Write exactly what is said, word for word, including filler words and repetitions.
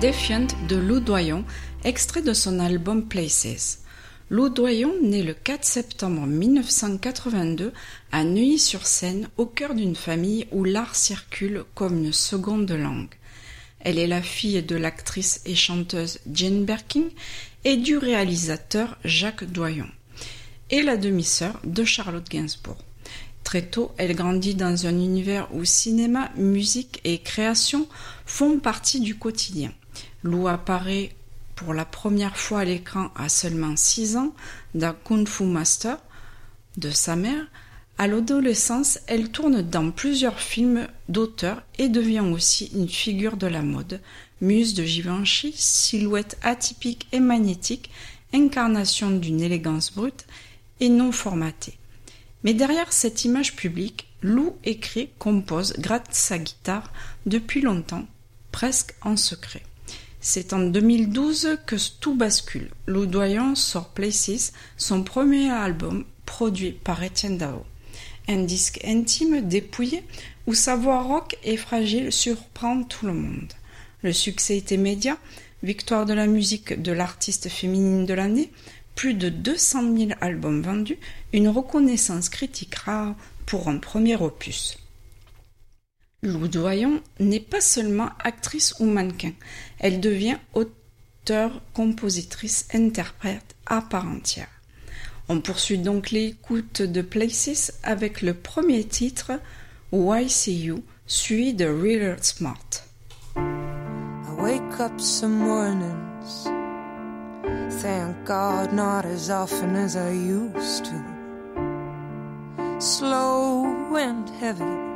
Defiant de Lou Doyon, extrait de son album Places. Lou Doyon naît le quatre septembre mille neuf cent quatre-vingt-deux à Neuilly-sur-Seine, au cœur d'une famille où l'art circule comme une seconde langue. Elle est la fille de l'actrice et chanteuse Jane Birkin et du réalisateur Jacques Doyon, et la demi-sœur de Charlotte Gainsbourg. Très tôt, elle grandit dans un univers où cinéma, musique et création font partie du quotidien. Lou apparaît pour la première fois à l'écran à seulement six ans dans Kung Fu Master de sa mère. À l'adolescence, elle tourne dans plusieurs films d'auteur et devient aussi une figure de la mode. Muse de Givenchy, silhouette atypique et magnétique, incarnation d'une élégance brute et non formatée. Mais derrière cette image publique, Lou écrit, compose, gratte sa guitare depuis longtemps, presque en secret. C'est en deux mille douze que tout bascule. Lou Doyon sort Places, son premier album produit par Etienne Dao. Un disque intime, dépouillé, où sa voix rock et fragile surprend tout le monde. Le succès est immédiat, victoire de la musique de l'artiste féminine de l'année, plus de deux cent mille albums vendus, une reconnaissance critique rare pour un premier opus. Lou Doyon n'est pas seulement actrice ou mannequin, elle devient auteure, compositrice, interprète à part entière. On poursuit donc l'écoute de Places avec le premier titre, Why See You, suivi de Real Smart. I wake up some mornings, thank God not as often as I used to. Slow and heavy,